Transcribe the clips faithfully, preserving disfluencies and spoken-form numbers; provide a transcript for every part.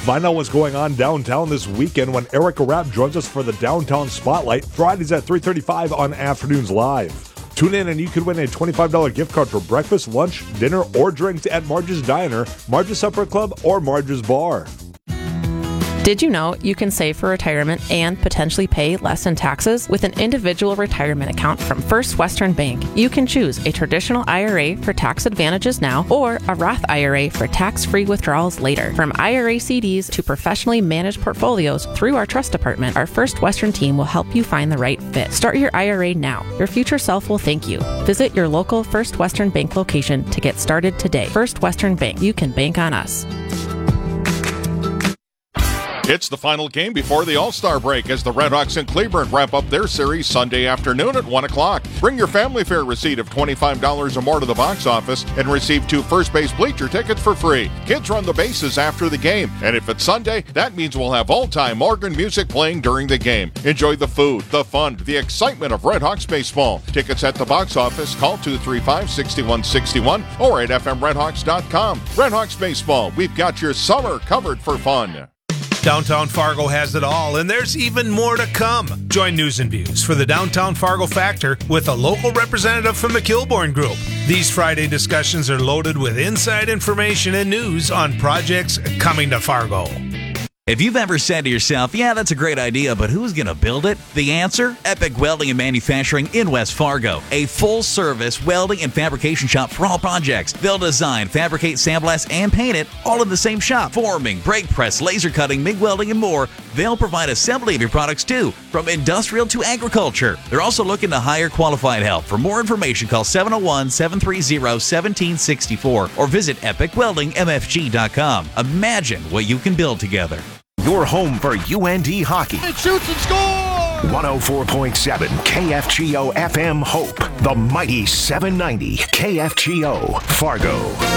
Find out what's going on downtown this weekend when Erica Rapp joins us for the Downtown Spotlight, Fridays at three thirty-five on Afternoons Live. Tune in and you could win a twenty-five dollars gift card for breakfast, lunch, dinner, or drinks at Marge's Diner, Marge's Supper Club, or Marge's Bar. Did you know you can save for retirement and potentially pay less in taxes with an individual retirement account from First Western Bank? You can choose a traditional I R A for tax advantages now or a Roth I R A for tax-free withdrawals later. From I R A C Ds to professionally managed portfolios through our trust department, our First Western team will help you find the right fit. Start your I R A now. Your future self will thank you. Visit your local First Western Bank location to get started today. First Western Bank. You can bank on us. It's the final game before the All-Star break as the Redhawks and Cleburne wrap up their series Sunday afternoon at one o'clock. Bring your family fare receipt of twenty-five dollars or more to the box office and receive two first base bleacher tickets for free. Kids run the bases after the game, and if it's Sunday, that means we'll have all-time organ music playing during the game. Enjoy the food, the fun, the excitement of Redhawks baseball. Tickets at the box office. Call two three five, six one six one or at f m redhawks dot com. Redhawks baseball, we've got your summer covered for fun. Downtown Fargo has it all, and there's even more to come. Join News and Views for the Downtown Fargo Factor with a local representative from the Kilbourne Group. These Friday discussions are loaded with inside information and news on projects coming to Fargo. If you've ever said to yourself, yeah, that's a great idea, but who's going to build it? The answer? Epic Welding and Manufacturing in West Fargo. A full-service welding and fabrication shop for all projects. They'll design, fabricate, sandblast, and paint it all in the same shop. Forming, brake press, laser cutting, MIG welding, and more. They'll provide assembly of your products, too, from industrial to agriculture. They're also looking to hire qualified help. For more information, call seven oh one, seven three zero, one seven six four or visit epic welding m f g dot com. Imagine what you can build together. Your home for U N D hockey. It shoots and scores! one oh four point seven K F G O F M Hope. The mighty seven ninety K F G O Fargo.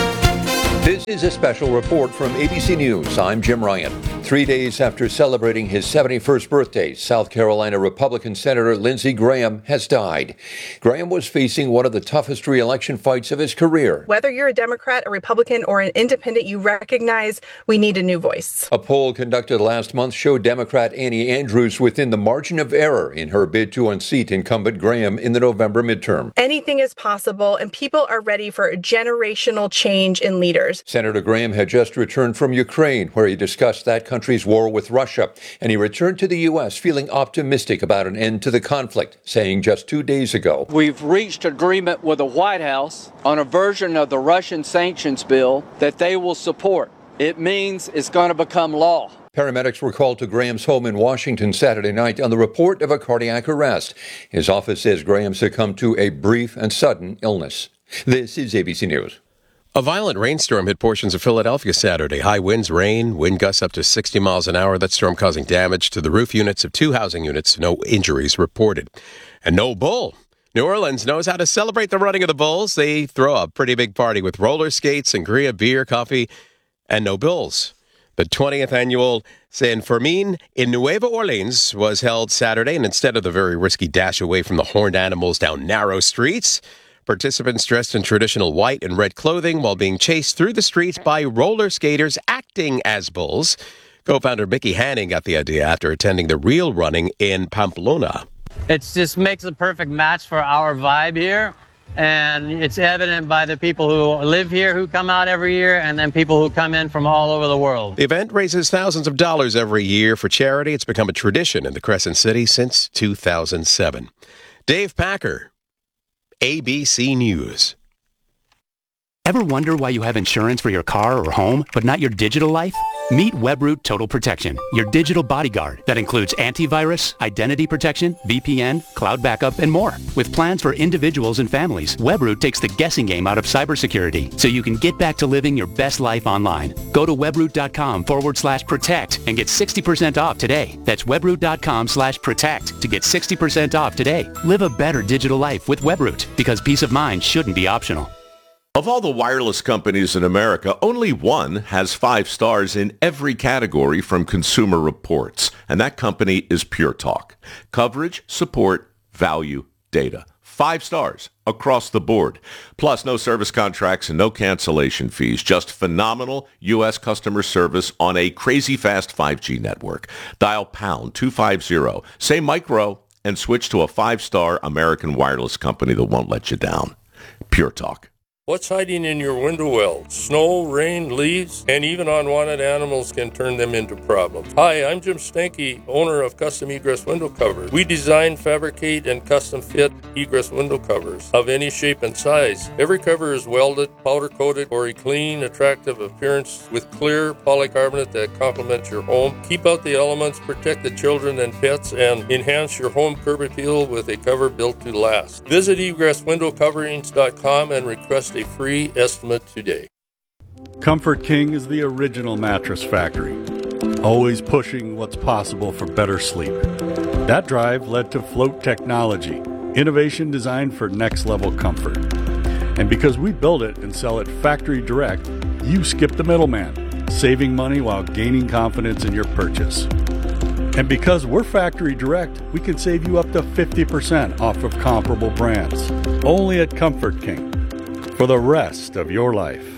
This is a special report from A B C News. I'm Jim Ryan. Three days after celebrating his seventy-first birthday, South Carolina Republican Senator Lindsey Graham has died. Graham was facing one of the toughest re-election fights of his career. Whether you're a Democrat, a Republican, or an independent, you recognize we need a new voice. A poll conducted last month showed Democrat Annie Andrews within the margin of error in her bid to unseat incumbent Graham in the November midterm. Anything is possible, and people are ready for a generational change in leaders. Senator Graham had just returned from Ukraine, where he discussed that country's war with Russia, and he returned to the U S feeling optimistic about an end to the conflict, saying just two days ago, "We've reached agreement with the White House on a version of the Russian sanctions bill that they will support. It means it's going to become law." Paramedics were called to Graham's home in Washington Saturday night on the report of a cardiac arrest. His office says Graham succumbed to a brief and sudden illness. This is A B C News. A violent rainstorm hit portions of Philadelphia Saturday. High winds, rain, wind gusts up to sixty miles an hour. That storm causing damage to the roof units of two housing units. No injuries reported. And no bull. New Orleans knows how to celebrate the running of the bulls. They throw a pretty big party with roller skates, sangria, beer, coffee, and no bulls. The twentieth annual San Fermin in Nueva Orleans was held Saturday, and instead of the very risky dash away from the horned animals down narrow streets, participants dressed in traditional white and red clothing while being chased through the streets by roller skaters acting as bulls. Co-founder Mickey Hanning got the idea after attending the real running in Pamplona. It just makes a perfect match for our vibe here, and it's evident by the people who live here who come out every year and then people who come in from all over the world. The event raises thousands of dollars every year for charity. It's become a tradition in the Crescent City since two thousand seven. Dave Packer, A B C News. Ever wonder why you have insurance for your car or home, but not your digital life? Meet Webroot Total Protection, your digital bodyguard that includes antivirus, identity protection, V P N, cloud backup, and more. With plans for individuals and families, Webroot takes the guessing game out of cybersecurity so you can get back to living your best life online. Go to webroot.com forward slash protect and get sixty percent off today. That's webroot.com slash protect to get sixty percent off today. Live a better digital life with Webroot, because peace of mind shouldn't be optional. Of all the wireless companies in America, only one has five stars in every category from Consumer Reports, and that company is Pure Talk. Coverage, support, value, data. Five stars across the board. Plus, no service contracts and no cancellation fees. Just phenomenal U S customer service on a crazy fast five G network. Dial pound two fifty, say micro, and switch to a five-star American wireless company that won't let you down. Pure Talk. What's hiding in your window well? Snow, rain, leaves, and even unwanted animals can turn them into problems. Hi, I'm Jim Stanky, owner of Custom Egress Window Covers. We design, fabricate, and custom fit egress window covers of any shape and size. Every cover is welded, powder coated for a clean, attractive appearance with clear polycarbonate that complements your home. Keep out the elements, protect the children and pets, and enhance your home curb appeal with a cover built to last. Visit egress window coverings dot com and request a free estimate today. Comfort King is the original mattress factory, always pushing what's possible for better sleep. That drive led to Float Technology, innovation designed for next-level comfort. And because we build it and sell it factory direct, you skip the middleman, saving money while gaining confidence in your purchase. And because we're factory direct, we can save you up to fifty percent off of comparable brands. Only at Comfort King. For the rest of your life.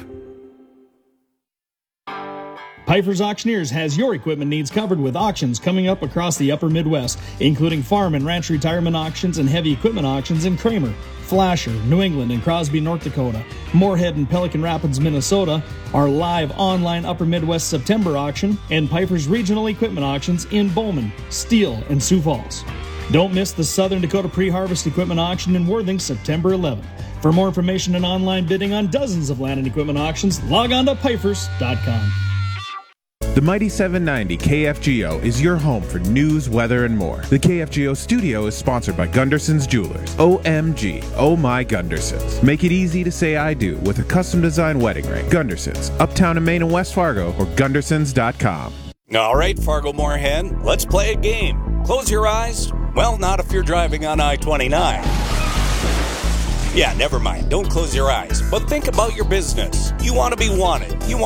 Pifer's Auctioneers has your equipment needs covered with auctions coming up across the upper Midwest, including farm and ranch retirement auctions and heavy equipment auctions in Kramer, Flasher, New England, and Crosby, North Dakota, Moorhead and Pelican Rapids, Minnesota, our live online upper Midwest September auction, and Pifer's regional equipment auctions in Bowman, Steele, and Sioux Falls. Don't miss the Southern Dakota Pre-Harvest Equipment Auction in Worthing, September eleventh. For more information and online bidding on dozens of land and equipment auctions, log on to pifers dot com. The Mighty seven ninety K F G O is your home for news, weather, and more. The K F G O studio is sponsored by Gunderson's Jewelers. O M G, oh my Gundersons. Make it easy to say I do with a custom designed wedding ring. Gundersons, uptown in Maine and West Fargo, or gundersons dot com. All right, Fargo Moorhead, let's play a game. Close your eyes. Well, not if you're driving on I twenty-nine. Yeah, never mind. Don't close your eyes. But think about your business. You want to be wanted. You want